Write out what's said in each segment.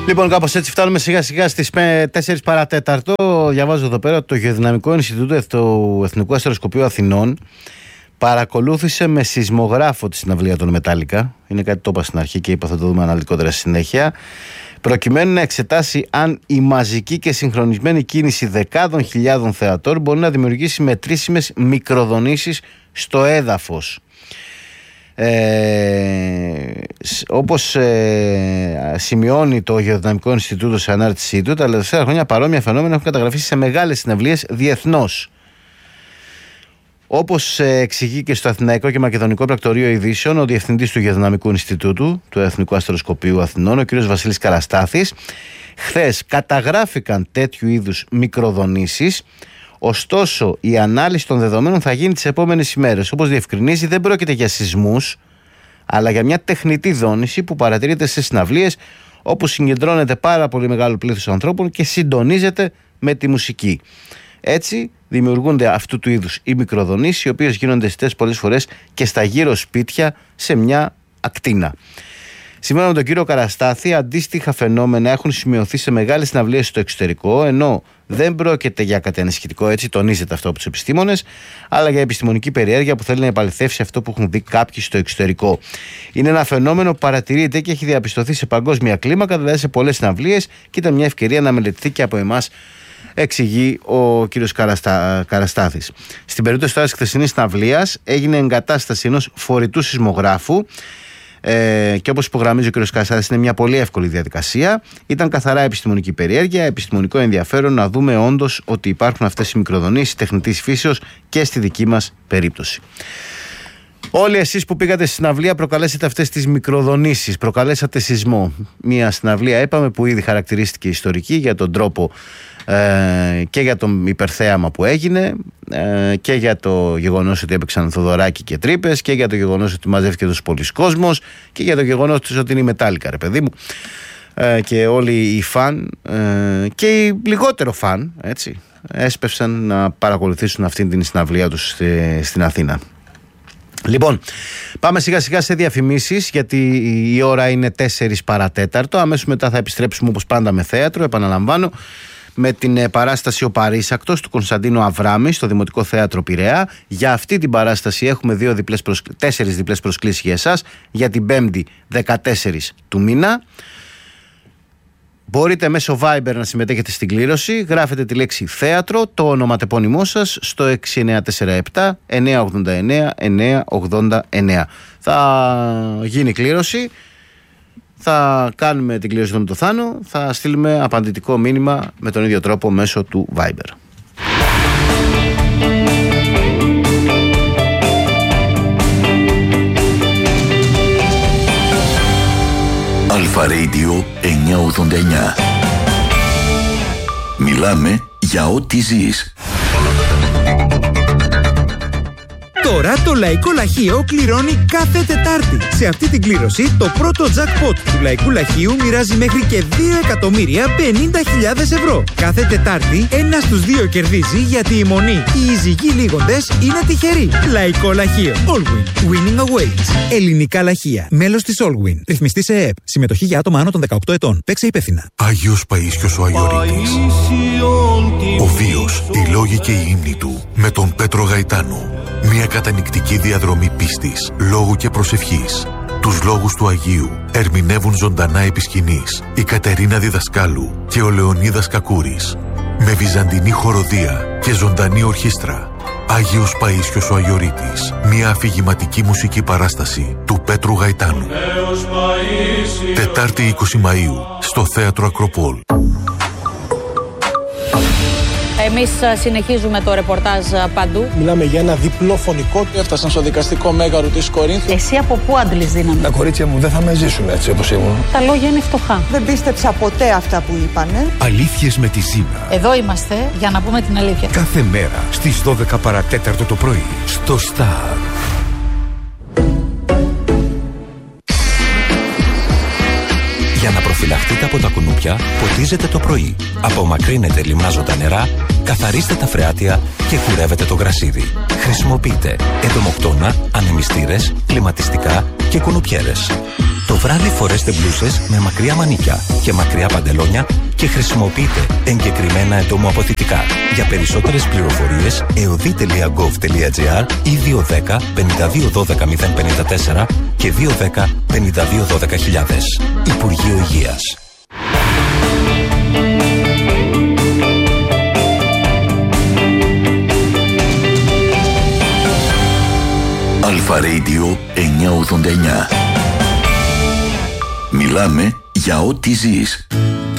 Λοιπόν, κάπως έτσι φτάνουμε σιγά σιγά στις 4 παρατέταρτο. Διαβάζω εδώ πέρα ότι το Γεωδυναμικό Ινστιτούτο του Εθνικού Αστεροσκοπείου Αθηνών παρακολούθησε με σεισμογράφο τη συναυλία των Μετάλλικα. Είναι κάτι το είπα στην αρχή και είπα θα το δούμε αναλυτικότερα στη συνέχεια. Προκειμένου να εξετάσει αν η μαζική και συγχρονισμένη κίνηση δεκάδων χιλιάδων θεατών μπορεί να δημιουργήσει μετρήσιμες μικροδονήσεις στο έδαφος. Όπως σημειώνει το Γεωδυναμικό Ινστιτούτο σε ανάρτησή του, τα τελευταία χρόνια παρόμοια φαινόμενα έχουν καταγραφεί σε μεγάλες συναυλίες διεθνώς. Όπως εξηγεί και στο Αθηναϊκό και Μακεδονικό Πρακτορείο Ειδήσεων ο διευθυντής του Γεωδυναμικού Ινστιτούτου του Εθνικού Αστεροσκοπείου Αθηνών, ο κ. Βασίλης Καραστάθης, χθες καταγράφηκαν τέτοιου είδους μικροδονήσεις. Ωστόσο, η ανάλυση των δεδομένων θα γίνει τις επόμενες ημέρες. Όπως διευκρινίζει, δεν πρόκειται για σεισμούς, αλλά για μια τεχνητή δόνηση που παρατηρείται σε συναυλίες όπου συγκεντρώνεται πάρα πολύ μεγάλο πλήθος ανθρώπων και συντονίζεται με τη μουσική. Έτσι, δημιουργούνται αυτού του είδους οι μικροδονήσεις, οι οποίες γίνονται αισθητές πολλές φορές και στα γύρω σπίτια σε μια ακτίνα. Σύμφωνα με τον κύριο Καραστάθη, αντίστοιχα φαινόμενα έχουν σημειωθεί σε μεγάλες συναυλίες στο εξωτερικό, ενώ δεν πρόκειται για κάτι ανησυχητικό, έτσι τονίζεται αυτό από τους επιστήμονες, αλλά για επιστημονική περιέργεια που θέλει να επαληθεύσει αυτό που έχουν δει κάποιοι στο εξωτερικό. Είναι ένα φαινόμενο που παρατηρείται και έχει διαπιστωθεί σε παγκόσμια κλίμακα, δηλαδή σε πολλές συναυλίες, και ήταν μια ευκαιρία να μελετηθεί και από εμάς, εξηγεί ο κύριος Καραστάθης. Στην περίπτωση τώρα της χθεσινής συναυλίας έγινε εγκατάσταση ενός φορητού σεισμογράφου. Και όπως υπογραμμίζει ο κ. Καραστάθης, είναι μια πολύ εύκολη διαδικασία. Ήταν καθαρά επιστημονική περιέργεια, επιστημονικό ενδιαφέρον να δούμε όντως ότι υπάρχουν αυτές οι μικροδονήσεις τεχνητής φύσεως και στη δική μας περίπτωση. Όλοι εσείς που πήγατε στη συναυλία προκαλέσατε αυτές τις μικροδονήσεις, προκαλέσατε σεισμό. Μια συναυλία, είπαμε, που ήδη χαρακτηρίστηκε ιστορική για τον τρόπο και για το υπερθέαμα που έγινε και για το γεγονός ότι έπαιξαν Θοδωράκη και τρύπες και για το γεγονός ότι μαζεύτηκε τόσο πολλής κόσμος και για το γεγονός ότι είναι η Μετάλλικα, ρε παιδί μου, και όλοι οι φαν και οι λιγότερο φαν, έτσι, έσπευσαν να παρακολουθήσουν αυτήν την συναυλία τους στην Αθήνα. Λοιπόν, πάμε σιγά σιγά σε διαφημίσεις, γιατί η ώρα είναι 4 παρατέταρτο. Αμέσως μετά θα επιστρέψουμε όπως πάντα με θέατρο, επαναλαμβάνω, με την παράσταση «Ο Παρήσακτος» του Κωνσταντίνου Αβράμη στο Δημοτικό Θέατρο Πειραιά. Για αυτή την παράσταση έχουμε 4 διπλές προσκλήσεις για εσάς για την 5η 14 του μήνα. Μπορείτε μέσω Viber να συμμετέχετε στην κλήρωση. Γράφετε τη λέξη θέατρο, το ονοματεπώνυμό σας στο 6947 989 989. Θα γίνει κλήρωση. Θα κάνουμε την κλήρωση με το Θάνο. Θα στείλουμε απαντητικό μήνυμα με τον ίδιο τρόπο μέσω του Viber. Αλφα Radio 989. Μιλάμε για ό,τι ζεις. Τώρα το Λαϊκό Λαχείο κληρώνει κάθε Τετάρτη. Σε αυτή την κλήρωση το πρώτο jackpot του Λαϊκού Λαχείου μοιράζει μέχρι και 2.050.000 ευρώ. Κάθε Τετάρτη ένας στους δύο κερδίζει, γιατί η μονή οι εισηγοί λίγοντες είναι τυχεροί. Λαϊκό Λαχείο. Allwin. Winning awaits. Ελληνικά λαχεία. Μέλος της Allwin. Ρυθμιστή σε ΕΕΠ. Συμμετοχή για άτομα άνω των 18 ετών. Παίξε υπεύθυνα. Άγιος Παΐσιος ο Αγιορείτης. Ο βίος, οι λόγοι και η ύμνη του με τον Πέτρο Γαϊτάνο. Μια κατανυκτική διαδρομή πίστης, λόγου και προσευχής. Τους λόγους του Αγίου ερμηνεύουν ζωντανά επί σκηνής η Κατερίνα Διδασκάλου και ο Λεωνίδας Κακούρης. Με βυζαντινή χοροδία και ζωντανή ορχήστρα. Άγιος Παΐσιος ο Αγιορείτης. Μια αφηγηματική μουσική παράσταση του Πέτρου Γαϊτάνου. Τετάρτη 20 Μαΐου στο Θέατρο Ακροπόλ. Εμείς συνεχίζουμε το ρεπορτάζ παντού. Μιλάμε για ένα διπλό φωνικό. Έφτασαν στο δικαστικό μέγαρο της Κορίνθου. Εσύ από πού αντλείς δύναμη? Τα κορίτσια μου δεν θα με ζήσουν έτσι όπως ήμουν. Τα λόγια είναι φτωχά. Δεν πίστεψα ποτέ αυτά που είπανε. Αλήθειες με τη Ζήνα. Εδώ είμαστε για να πούμε την αλήθεια. Κάθε μέρα στις 12 παρατέταρτο το πρωί στο Star. Για να προφυλαχτείτε από τα κουνούπια, ποτίζετε το πρωί. Απομακρύνετε λιμνάζοντα νερά Καθαρίστε τα φρεάτια και κουρεύετε το γρασίδι. Χρησιμοποιείτε εντομοκτώνα, ανεμιστήρες, κλιματιστικά και κουνουπιέρες. Το βράδυ φορέστε μπλούσες με μακριά μανίκια και μακριά παντελόνια και χρησιμοποιείτε εγκεκριμένα εντομοαποθητικά. Για περισσότερες πληροφορίες eodi.gov.gr ή 210 52 12 054 και 210 52 12 χιλιάδες. Υπουργείο Υγείας. Αλφα Radio 989. Μιλάμε για ό,τι ζεις.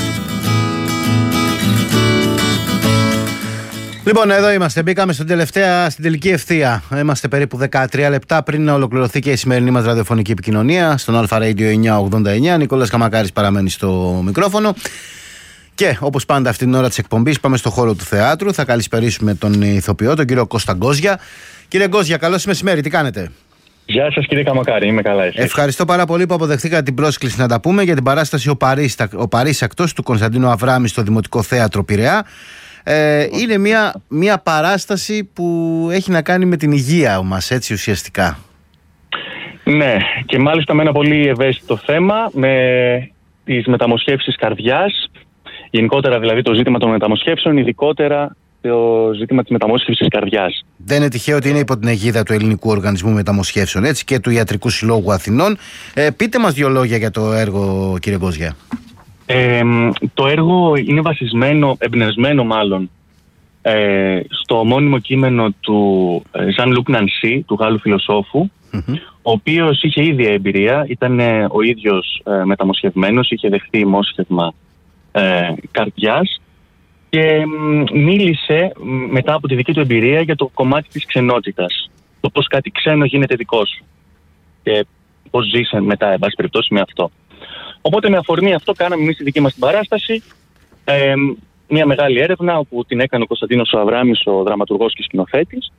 Λοιπόν, εδώ είμαστε. Μπήκαμε στην τελική ευθεία. Είμαστε περίπου 13 λεπτά πριν να ολοκληρωθεί και η σημερινή μας ραδιοφωνική επικοινωνία στον Αλφα Radio 989. Νικόλας Καμακάρης παραμένει στο μικρόφωνο. Και όπως πάντα αυτή την ώρα της εκπομπής πάμε στο χώρο του θεάτρου. Θα καλησπερίσουμε τον ηθοποιό, τον κύριο Κώστα Γκόζια. Κύριε Γκόζια, καλώς μεσημέρι, τι κάνετε? Γεια σας κύριε Καμακάρη, είμαι καλά εσείς? Ευχαριστώ πάρα πολύ που αποδεχθήκατε την πρόσκληση να τα πούμε για την παράσταση Ο Παρίσακτος του Κωνσταντίνου Αβράμη στο Δημοτικό Θέατρο Πειραιά. Είναι μια παράσταση που έχει να κάνει με την υγεία μας, έτσι ουσιαστικά. Ναι, και μάλιστα με ένα πολύ ευαίσθητο θέμα, με τις μεταμοσχεύσεις καρδιάς, γενικότερα δηλαδή το ζήτημα των μεταμοσχεύσεων, ειδικότερα το ζήτημα της μεταμόσχευσης καρδιάς. Δεν είναι τυχαίο ότι είναι υπό την αιγίδα του Ελληνικού Οργανισμού Μεταμοσχεύσεων, έτσι, και του Ιατρικού Συλλόγου Αθηνών. Πείτε μας δύο λόγια για το έργο, κύριε Γκόζια. Το έργο είναι εμπνευσμένο μάλλον στο ομώνυμο κείμενο του Jean-Luc Nancy, του Γάλλου φιλοσόφου, ο οποίος είχε ίδια εμπειρία, ήταν ο ίδιος μεταμοσχευμένος, είχε δεχθεί μόσχευμα καρδιάς και μίλησε μετά από τη δική του εμπειρία για το κομμάτι της ξενότητας, το πώς κάτι ξένο γίνεται δικό σου και πώς ζήσε μετά, εν πάση περιπτώσει, με αυτό. Οπότε με αφορμή αυτό κάναμε εμείς τη δική μας την παράσταση, μια μεγάλη έρευνα όπου την έκανε ο Κωνσταντίνος Αβράμης, ο δραματουργός και σκηνοθέτης,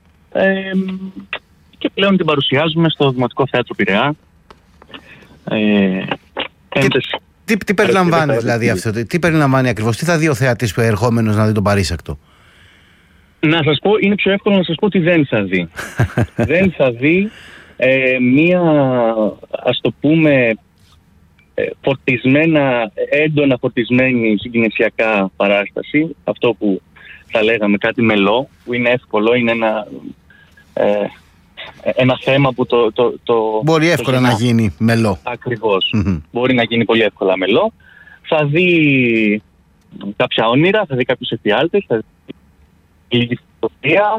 και πλέον την παρουσιάζουμε στο Δημοτικό Θέατρο Πειραιά. Τι περιλαμβάνει δηλαδή αυτό, τι περιλαμβάνει ακριβώς, τι θα δει ο θεατής που ερχόμενος να δει τον Παρίσακτο? Να σας πω, είναι πιο εύκολο να σας πω τι δεν θα δει. Δεν θα δει μία, ας το πούμε, έντονα φορτισμένη συγκινησιακά παράσταση, αυτό που θα λέγαμε κάτι μελό, που είναι εύκολο, είναι ένα θέμα που μπορεί εύκολα να γίνει μελό. Ακριβώς. Μπορεί να γίνει πολύ εύκολα μελό. Θα δει κάποια όνειρα, θα δει κάποιους εφιάλτες, θα δει λίγη φωτογραφία,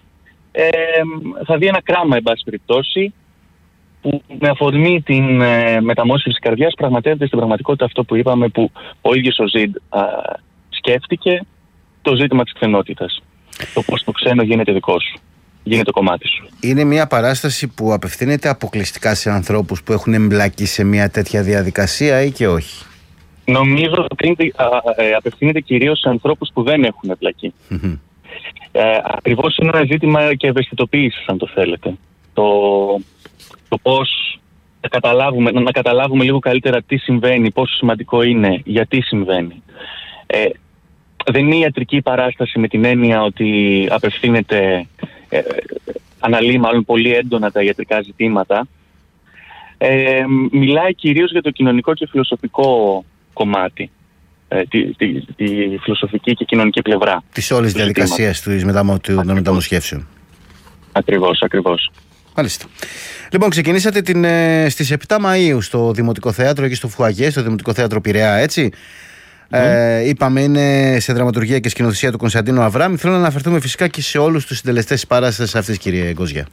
θα δει ένα κράμα, εν πάση περιπτώσει, που με αφορμή την μεταμόσχευση καρδιάς πραγματεύεται στην πραγματικότητα αυτό που είπαμε, που ο ίδιος ο Ζιντ σκέφτηκε, το ζήτημα της ξενότητας. Το πώς το ξένο γίνεται δικό σου, γίνεται κομμάτι σου. Είναι μια παράσταση που απευθύνεται αποκλειστικά σε ανθρώπους που έχουν εμπλακεί σε μια τέτοια διαδικασία ή και όχι? Νομίζω ότι απευθύνεται κυρίως σε ανθρώπους που δεν έχουν εμπλακεί. Ακριβώς είναι ένα ζήτημα και ευαισθητοποίησης, αν το θέλετε. Το πώς να καταλάβουμε λίγο καλύτερα τι συμβαίνει, πόσο σημαντικό είναι, γιατί συμβαίνει. Δεν είναι ιατρική παράσταση με την έννοια ότι απευθύνεται, αναλύει μάλλον πολύ έντονα τα ιατρικά ζητήματα. Μιλάει κυρίως για το κοινωνικό και φιλοσοφικό κομμάτι, τη φιλοσοφική και κοινωνική πλευρά της όλης διαδικασίας των μεταμοσχεύσεων. Ακριβώς. Μάλιστα. Λοιπόν, ξεκινήσατε στις 7 Μαΐου στο Δημοτικό Θέατρο, εκεί στο Φουαγέ, στο Δημοτικό Θέατρο Πειραιά, έτσι. Είπαμε, είναι σε δραματουργία και σκηνοθεσία του Κωνσταντίνου Αβράμη. Θέλω να αναφερθούμε φυσικά και σε όλους τους συντελεστές της παράστασης αυτής, κύριε Γκόζια.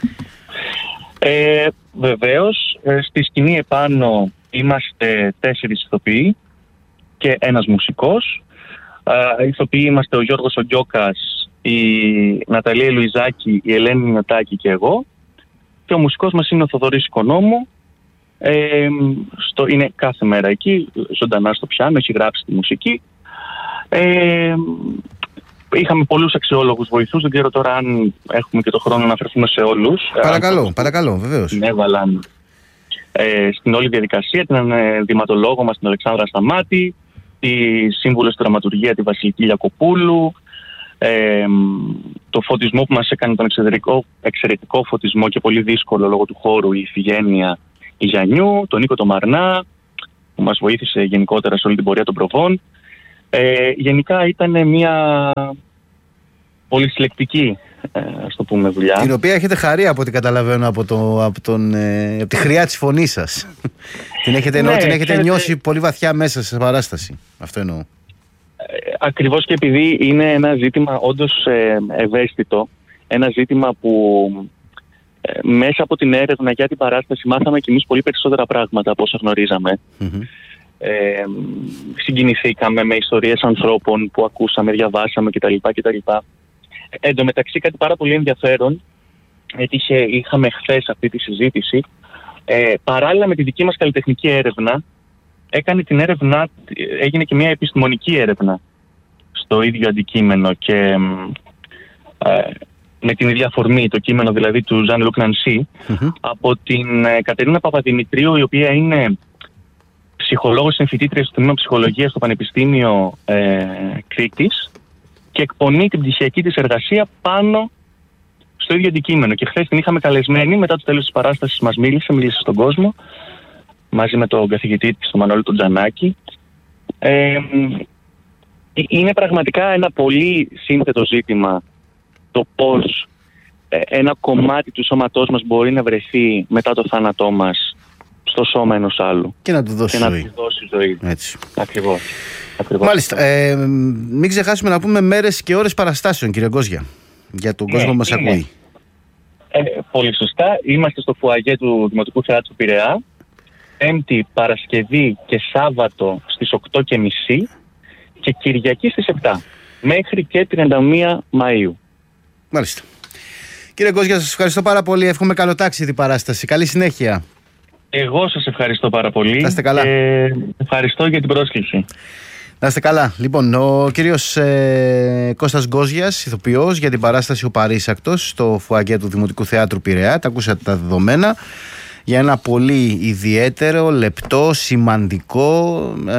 Βεβαίως, στη σκηνή επάνω είμαστε 4 ηθοποιοί και ένας μουσικός. Ηθοποιοί είμαστε ο Γιώργος Ογγιώκας, η Ναταλία Λουιζάκη, η Ελένη Νιωτάκη και εγώ. Και ο μουσικός μας είναι ο Θοδωρής Οικονόμου. Είναι κάθε μέρα εκεί, ζωντανά στο πιάνο, έχει γράψει τη μουσική. Είχαμε πολλούς αξιόλογους βοηθούς, δεν ξέρω τώρα αν έχουμε και το χρόνο να αναφερθούμε σε όλους. Παρακαλώ, βεβαίως. Την έβαλαν στην όλη διαδικασία, την ενδυματολόγο μας την Αλεξάνδρα Σταμάτη, τη σύμβουλο στη δραματουργία τη Βασιλική Λιακοπούλου, το φωτισμό που μας έκανε τον εξαιρετικό φωτισμό και πολύ δύσκολο λόγω του χώρου, η Ιφηγένεια η Γιαννιού, τον Νίκο τον Μαρνά, που μας βοήθησε γενικότερα σε όλη την πορεία των προβών. Γενικά ήταν μια πολυσυλλεκτική, ας το πούμε, δουλειά. Την οποία έχετε χαρεί, από ό,τι καταλαβαίνω, από τη χρειά της φωνής σας. Την έχετε νιώσει πολύ βαθιά μέσα σε παράσταση. Αυτό εννοώ. Ακριβώς, και επειδή είναι ένα ζήτημα όντως ευαίσθητο, ένα ζήτημα που μέσα από την έρευνα για την παράσταση μάθαμε κι εμείς πολύ περισσότερα πράγματα από όσα γνωρίζαμε. Συγκινηθήκαμε με ιστορίες ανθρώπων που ακούσαμε, διαβάσαμε κτλ. Εν τω μεταξύ, κάτι πάρα πολύ ενδιαφέρον, γιατί είχαμε χθες αυτή τη συζήτηση, παράλληλα με τη δική μας καλλιτεχνική έρευνα, έγινε και μια επιστημονική έρευνα στο ίδιο αντικείμενο και με την ίδια αφορμή, το κείμενο δηλαδή του Jean-Luc Nancy, από την Κατερίνα Παπαδημητρίου, η οποία είναι ψυχολόγος, συμφοιτήτρια στο τμήμα ψυχολογίας στο Πανεπιστήμιο Κρήτης και εκπονεί την πτυχιακή της εργασία πάνω στο ίδιο αντικείμενο. Και χθες την είχαμε καλεσμένη, μετά το τέλος της παράστασης μας μίλησε στον κόσμο, μαζί με τον καθηγητή της, τον Μανώλη τον Τζανάκη. Είναι πραγματικά ένα πολύ σύνθετο ζήτημα το πώς ένα κομμάτι του σώματός μας μπορεί να βρεθεί μετά το θάνατό μας στο σώμα ενός άλλου. Και να του δώσει ζωή. Έτσι. Ακριβώς. Μάλιστα. Μην ξεχάσουμε να πούμε μέρες και ώρες παραστάσεων, κύριε Γκόζια, για τον κόσμο που μας ακούει. Πολύ σωστά. Είμαστε στο φουαγέ του Δημοτικού Θεάτρου Πειραιά. Πέμπτη, Παρασκευή και Σάββατο στις 8:30 και Κυριακή στις 7 μέχρι και 31 Μαΐου. Μάλιστα. Κύριε Γκόζια, σας ευχαριστώ πάρα πολύ. Εύχομαι καλό ταξίδι την παράσταση. Καλή συνέχεια. Εγώ σας ευχαριστώ πάρα πολύ. Να είστε καλά. Ευχαριστώ για την πρόσκληση. Να είστε καλά. Λοιπόν, ο κύριος Κώστας Γκόζιας, ηθοποιός, για την παράσταση Ο Παρήσακτος στο φουαγέ του Δημοτικού Θεάτρου Πειραιά. Τα ακούσατε τα δεδομένα. Για ένα πολύ ιδιαίτερο, λεπτό, σημαντικό,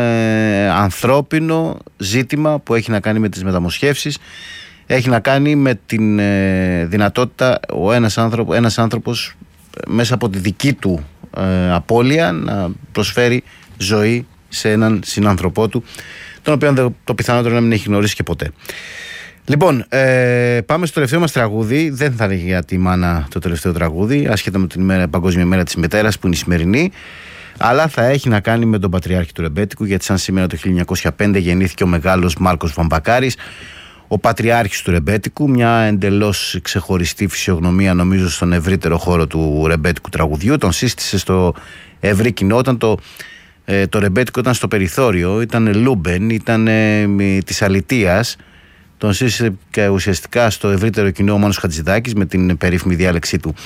ανθρώπινο ζήτημα που έχει να κάνει με τις μεταμοσχεύσεις. Έχει να κάνει με την δυνατότητα ένας άνθρωπος μέσα από τη δική του απώλεια να προσφέρει ζωή σε έναν συνάνθρωπό του, τον οποίο το πιθανότερο να μην έχει γνωρίσει και ποτέ. Λοιπόν, πάμε στο τελευταίο μας τραγούδι. Δεν θα είναι για τη μάνα το τελευταίο τραγούδι, άσχετα με την Παγκόσμια Μέρα της Μητέρας που είναι η σημερινή, αλλά θα έχει να κάνει με τον Πατριάρχη του Ρεμπέτικου, γιατί σαν σήμερα το 1905 γεννήθηκε ο μεγάλος Μάρκος Βαμβακάρης, ο Πατριάρχης του Ρεμπέτικου, μια εντελώς ξεχωριστή φυσιογνωμία, νομίζω, στον ευρύτερο χώρο του ρεμπέτικου τραγουδιού. Τον σύστησε στο ευρύ κοινό όταν το ρεμπέτικο ήταν στο περιθώριο, ήταν Λούμπεν, ήταν της αλητείας. Τον σύστησε και ουσιαστικά στο ευρύτερο κοινό ο Μάνος Χατζηδάκης με την περίφημη διάλεξή του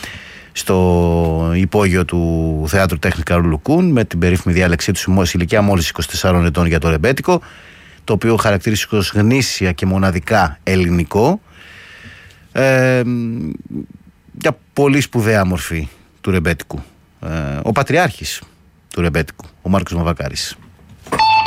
στο υπόγειο του Θεάτρου Τέχνη Καρόλου Κούν, με την περίφημη διάλεξή του σε ηλικία μόλις 24 ετών για το ρεμπέτικο, το οποίο χαρακτηρίστηκε ως γνήσια και μοναδικά ελληνικό, για πολύ σπουδαία μορφή του ρεμπέτικου. Ο Πατριάρχης του Ρεμπέτικου, ο Μάρκος Βαμβακάρης.